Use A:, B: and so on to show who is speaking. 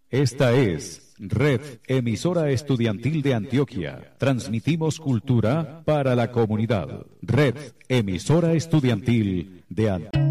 A: Esta es Red Emisora Estudiantil de Antioquia. Transmitimos cultura para la comunidad. Red Emisora Estudiantil de Antioquia.